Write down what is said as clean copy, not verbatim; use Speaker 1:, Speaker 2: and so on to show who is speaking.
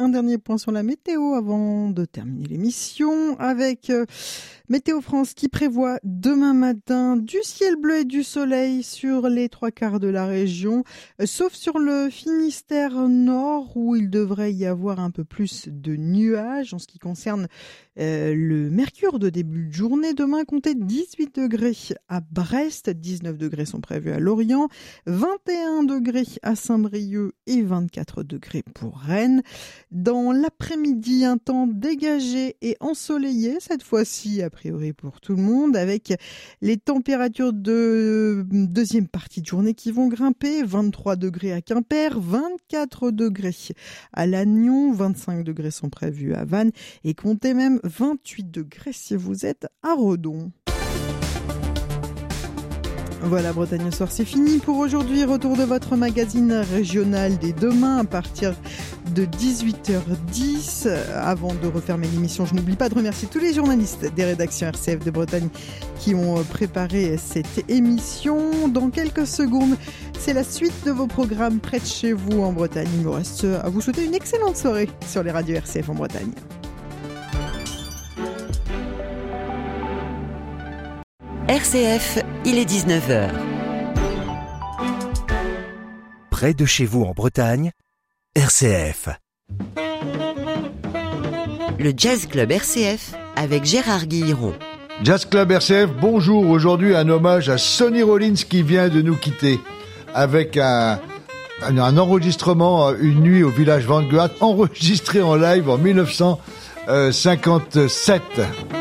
Speaker 1: un dernier point sur la météo avant de terminer l'émission avec Météo France qui prévoit demain matin du ciel bleu et du soleil sur les 3/4 de la région, sauf sur le Finistère Nord où il devrait y avoir un peu plus de nuages. En ce qui concerne le mercure de début de journée, demain comptez 18 degrés à Brest, 19 degrés sont prévus à Lorient, 21 degrés à Saint-Brieuc et 24 degrés pour Rennes. Dans l'après-midi, un temps dégagé et ensoleillé, cette fois-ci a priori pour tout le monde, avec les températures de deuxième partie de journée qui vont grimper, 23 degrés à Quimper, 24 degrés à Lannion, 25 degrés sont prévus à Vannes et comptez même 28 degrés si vous êtes à Redon. Voilà, Bretagne au soir, c'est fini pour aujourd'hui. Retour de votre magazine régional dès demain à partir de 18h10. Avant de refermer l'émission, je n'oublie pas de remercier tous les journalistes des rédactions RCF de Bretagne qui ont préparé cette émission. Dans quelques secondes, c'est la suite de vos programmes près de chez vous en Bretagne. Il me reste à vous souhaiter une excellente soirée sur les radios RCF en Bretagne.
Speaker 2: RCF, il est 19h.
Speaker 3: Près de chez vous en Bretagne, RCF.
Speaker 2: Le Jazz Club RCF avec Gérard Guilleron.
Speaker 4: Jazz Club RCF, bonjour. Aujourd'hui, un hommage à Sonny Rollins qui vient de nous quitter avec un enregistrement, une nuit au village Vanguard, enregistré en live en 1957.